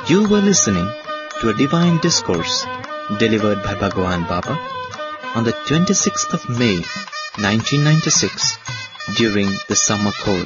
You were listening to a divine discourse delivered by Bhagwan Baba on the 26th of May 1996 during the summer cold.